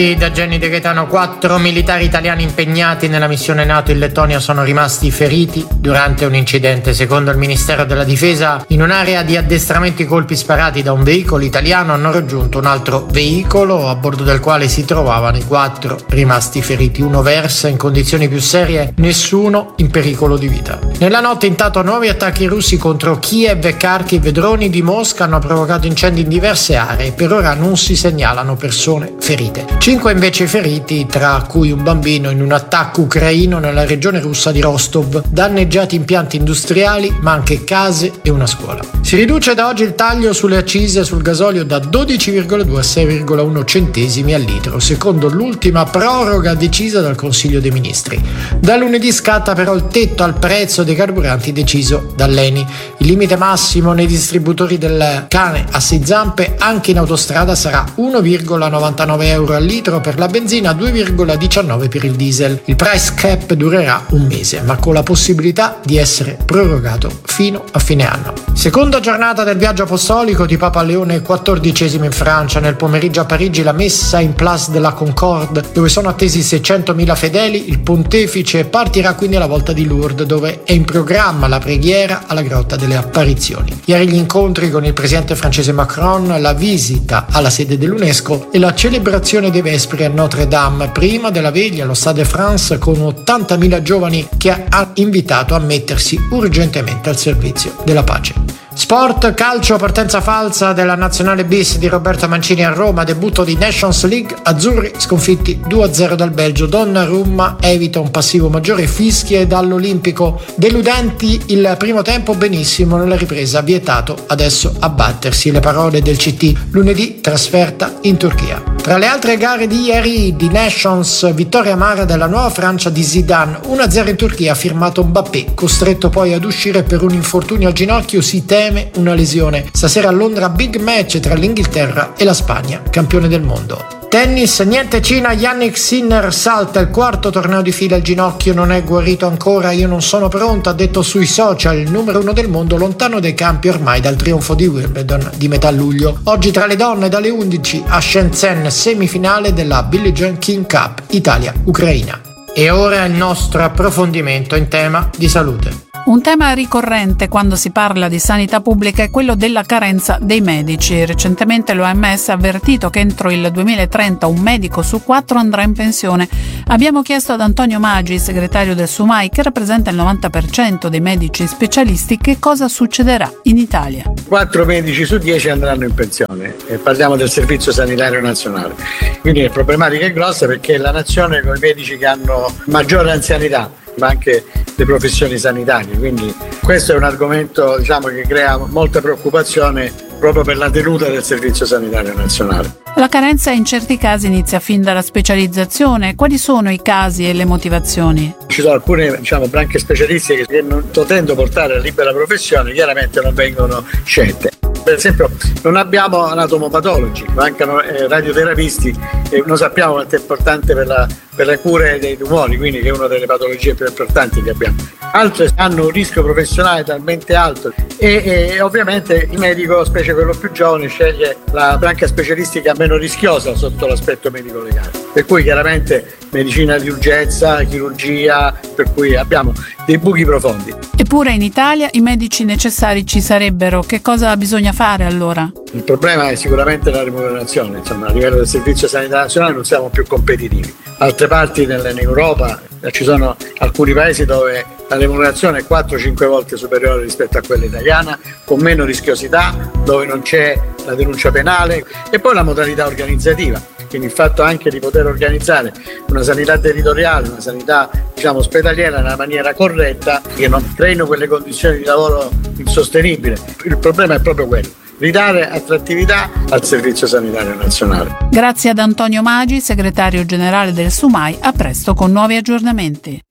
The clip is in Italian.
Da Gianni De Gaetano, 4 militari italiani impegnati nella missione NATO in Lettonia sono rimasti feriti durante un incidente. Secondo il Ministero della Difesa, in un'area di addestramento i colpi sparati da un veicolo italiano hanno raggiunto un altro veicolo a bordo del quale si trovavano i 4 rimasti feriti. Uno versa in condizioni più serie, nessuno in pericolo di vita. Nella notte intanto nuovi attacchi russi contro Kiev e Kharkiv e droni di Mosca hanno provocato incendi in diverse aree. Per ora non si segnalano persone ferite. 5 invece feriti, tra cui un bambino in un attacco ucraino nella regione russa di Rostov, danneggiati impianti industriali ma anche case e una scuola. Si riduce da oggi il taglio sulle accise sul gasolio da 12,2 a 6,1 centesimi al litro, secondo l'ultima proroga decisa dal Consiglio dei Ministri. Da lunedì scatta però il tetto al prezzo dei carburanti deciso dall'ENI. Il limite massimo nei distributori del cane a 6 zampe anche in autostrada sarà 1,99 euro al litro per la benzina, 2,19 per il diesel. Il price cap durerà un mese, ma con la possibilità di essere prorogato fino a fine anno. Seconda giornata del viaggio apostolico di Papa Leone XIV in Francia. Nel pomeriggio a Parigi la messa in Place de la Concorde, dove sono attesi 600.000 fedeli. Il pontefice partirà quindi alla volta di Lourdes, dove è in programma la preghiera alla Grotta delle Apparizioni. Ieri gli incontri con il presidente francese Macron, la visita alla sede dell'UNESCO e la celebrazione dei Vespri a Notre Dame, prima della veglia allo Stade de France con 80.000 giovani che ha invitato a mettersi urgentemente al servizio della pace. Sport, calcio, partenza falsa della nazionale bis di Roberto Mancini a Roma, debutto di Nations League, azzurri sconfitti 2-0 dal Belgio. Donnarumma evita un passivo maggiore, fischie dall'Olimpico, deludenti il primo tempo, benissimo nella ripresa, vietato adesso abbattersi. Le parole del CT, lunedì trasferta in Turchia. Tra le altre gare di ieri di Nations, vittoria amara della nuova Francia di Zidane, 1-0 in Turchia, ha firmato Mbappé, costretto poi ad uscire per un infortunio al ginocchio, si teme una lesione. Stasera a Londra big match tra l'Inghilterra e la Spagna, campione del mondo. Tennis, niente Cina, Jannik Sinner salta il 4º torneo di fila, il ginocchio non è guarito ancora, io non sono pronto, ha detto sui social il numero 1 del mondo, lontano dai campi ormai dal trionfo di Wimbledon di metà luglio. Oggi tra le donne dalle 11 a Shenzhen, semifinale della Billie Jean King Cup, Italia-Ucraina. E ora il nostro approfondimento in tema di salute. Un tema ricorrente quando si parla di sanità pubblica è quello della carenza dei medici. Recentemente l'OMS ha avvertito che entro il 2030 un medico su 4 andrà in pensione. Abbiamo chiesto ad Antonio Magi, segretario del SUMAI, che rappresenta il 90% dei medici specialisti, che cosa succederà in Italia. 4 medici su 10 andranno in pensione e parliamo del Servizio Sanitario Nazionale. Quindi la problematica è grossa perché la nazione con i medici che hanno maggiore anzianità, ma anche le professioni sanitarie, quindi questo è un argomento che crea molta preoccupazione proprio per la tenuta del Servizio Sanitario Nazionale. La carenza in certi casi inizia fin dalla specializzazione. Quali sono i casi e le motivazioni? Ci sono alcune branche specialistiche che non potendo portare alla libera professione chiaramente non vengono scelte. Per esempio non abbiamo anatomopatologi, mancano radioterapisti e non sappiamo quanto è importante per le cure dei tumori, quindi che è una delle patologie più importanti che abbiamo. Altre hanno un rischio professionale talmente alto e ovviamente il medico, specie quello più giovane, sceglie la branca specialistica meno rischiosa sotto l'aspetto medico-legale. Per cui chiaramente medicina di urgenza, chirurgia, per cui abbiamo dei buchi profondi. Eppure in Italia i medici necessari ci sarebbero. Che cosa bisogna fare allora? Il problema è sicuramente la remunerazione, a livello del Servizio Sanitario Nazionale non siamo più competitivi. Altre parti in Europa ci sono alcuni paesi dove la remunerazione è 4-5 volte superiore rispetto a quella italiana, con meno rischiosità, dove non c'è la denuncia penale e poi la modalità organizzativa. Quindi il fatto anche di poter organizzare una sanità territoriale, una sanità ospedaliera nella maniera corretta, che non creino quelle condizioni di lavoro insostenibili. Il problema è proprio quello: ridare attrattività al Servizio Sanitario Nazionale. Grazie ad Antonio Magi, segretario generale del SUMAI, a presto con nuovi aggiornamenti.